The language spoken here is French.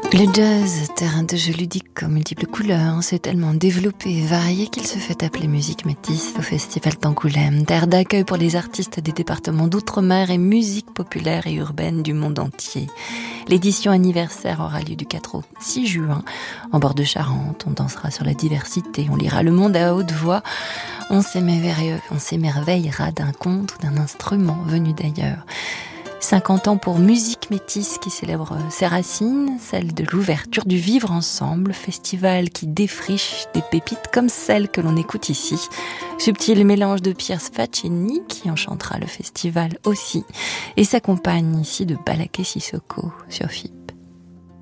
Le jazz, terrain de jeu ludique aux multiples couleurs, s'est tellement développé et varié qu'il se fait appeler musique métisse au Festival d'Angoulême, terre d'accueil pour les artistes des départements d'outre-mer et musique populaire et urbaine du monde entier. L'édition anniversaire aura lieu du 4 au 6 juin, en bord de Charente. On dansera sur la diversité, on lira le monde à haute voix, on s'émerveillera d'un conte ou d'un instrument venu d'ailleurs. 50 ans pour Musique Métisse qui célèbre ses racines, celle de l'ouverture du Vivre Ensemble, festival qui défriche des pépites comme celle que l'on écoute ici. Subtil mélange de Piers Faccini qui enchantera le festival aussi et s'accompagne ici de Balaké Sissoko, Sophie.